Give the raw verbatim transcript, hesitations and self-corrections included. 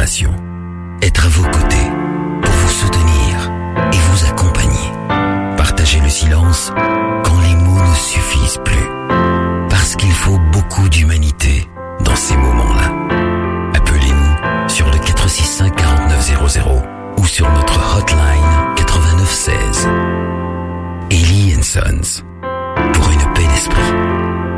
génération. Être à vos côtés, pour vous soutenir et vous accompagner. Partager le silence quand les mots ne suffisent plus. Parce qu'il faut beaucoup d'humanité dans ces moments-là. Appelez-nous sur le quatre six cinq quarante-neuf zéro zéro ou sur notre hotline quatre-vingt-neuf seize. Ellie and Sons.